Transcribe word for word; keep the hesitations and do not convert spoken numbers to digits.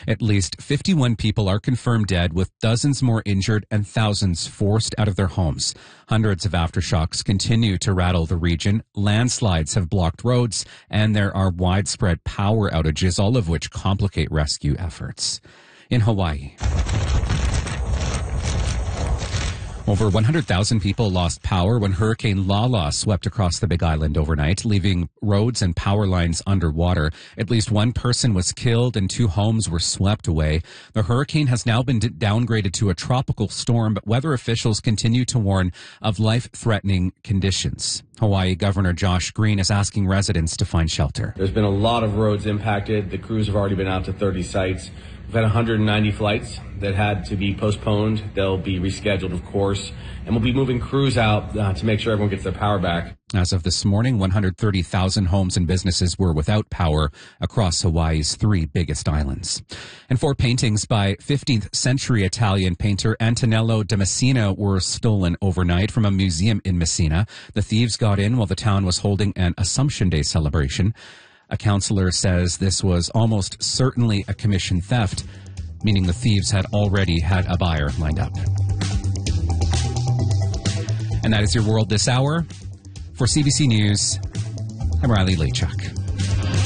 At least fifty-one people are confirmed dead, with dozens more injured and thousands forced out of their homes. Hundreds of aftershocks continue to rattle the region. Landslides have blocked roads, and there are widespread power outages, all of which complicate rescue efforts. In Hawaii, over one hundred thousand people lost power when Hurricane Lala swept across the Big Island overnight, leaving roads and power lines underwater. At least one person was killed and two homes were swept away. The hurricane has now been d- downgraded to a tropical storm, but weather officials continue to warn of life-threatening conditions. Hawaii Governor Josh Green is asking residents to find shelter. There's been a lot of roads impacted. The crews have already been out to thirty sites. We've had one hundred ninety flights that had to be postponed. They'll be rescheduled, of course, and we'll be moving crews out uh, to make sure everyone gets their power back. As of this morning, one hundred thirty thousand homes and businesses were without power across Hawaii's three biggest islands. And four paintings by fifteenth century Italian painter Antonello da Messina were stolen overnight from a museum in Messina. The thieves got in while the town was holding an Assumption Day celebration. A counselor says this was almost certainly a commission theft, meaning the thieves had already had a buyer lined up. And that is your world this hour. For C B C News, I'm Riley Lachuk.